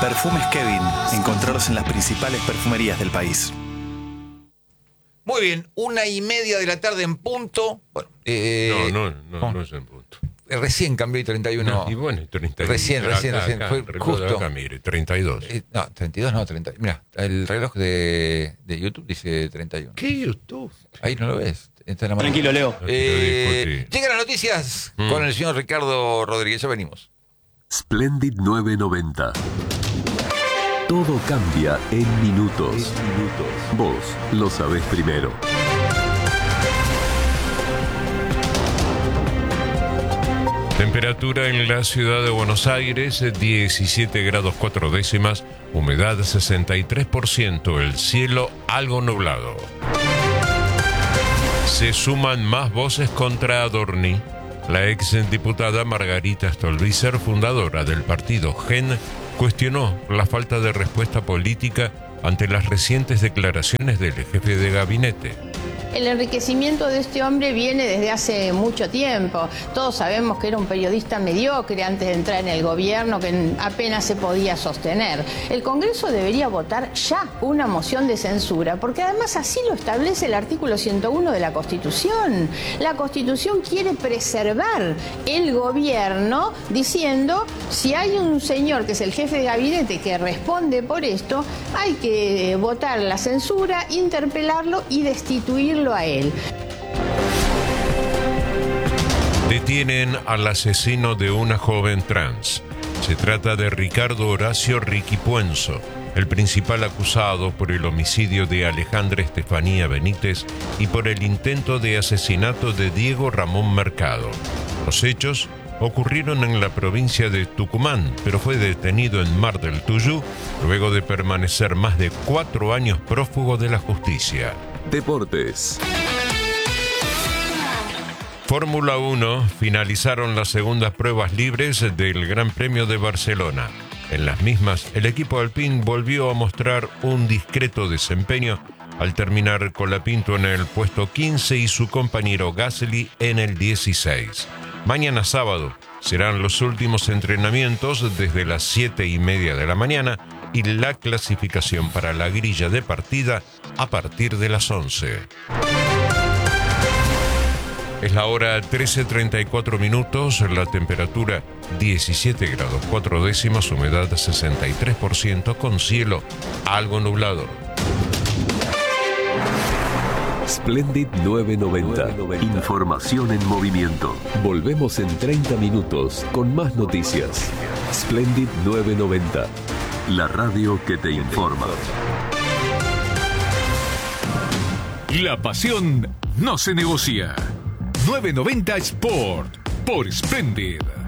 Perfumes Kevin. Encontrarlos en las principales perfumerías del país. Muy bien, 1:30 de la tarde en punto. Bueno, no es en punto. Recién cambió y 31. No, y bueno, 32. Recién. Fue justo. Acá, mire, 32. No, 32 no, 30. Mira, el reloj de YouTube dice 31. ¿Qué YouTube? Ahí no lo ves. Está en la mano. Tranquilo, Leo. Llegan las noticias con el señor Ricardo Rodríguez. Ya venimos. Splendid 990. Todo cambia en minutos. Vos lo sabés primero. Temperatura en la ciudad de Buenos Aires, 17 grados 4 décimas, humedad 63%, el cielo algo nublado. Se suman más voces contra Adorni. La exdiputada Margarita Stolbizer, fundadora del partido GEN, cuestionó la falta de respuesta política ante las recientes declaraciones del jefe de gabinete. El enriquecimiento de este hombre viene desde hace mucho tiempo. Todos sabemos que era un periodista mediocre antes de entrar en el gobierno, que apenas se podía sostener. El Congreso debería votar ya una moción de censura, porque además así lo establece el artículo 101 de la Constitución. La Constitución quiere preservar el gobierno diciendo, si hay un señor que es el jefe de gabinete que responde por esto, hay que votar la censura, interpelarlo y destituirlo a él. Detienen al asesino de una joven trans. Se trata de Ricardo Horacio Ricky Puenzo, el principal acusado por el homicidio de Alejandra Estefanía Benítez y por el intento de asesinato de Diego Ramón Mercado. Los hechos ocurrieron en la provincia de Tucumán, pero fue detenido en Mar del Tuyú luego de permanecer más de 4 años prófugo de la justicia. Deportes. Fórmula 1 finalizaron las segundas pruebas libres del Gran Premio de Barcelona. En las mismas, el equipo Alpine volvió a mostrar un discreto desempeño al terminar Colapinto en el puesto 15 y su compañero Gasly en el 16. Mañana sábado serán los últimos entrenamientos desde las 7:30 de la mañana y la clasificación para la grilla de partida a partir de las 11. Es la hora 13:34 minutos, la temperatura 17 grados 4 décimas, humedad 63%, con cielo algo nublado. Splendid 990. Información en movimiento. Volvemos en 30 minutos con más noticias. Splendid 990. La radio que te informa. La pasión no se negocia. 990 Sport por Splendid.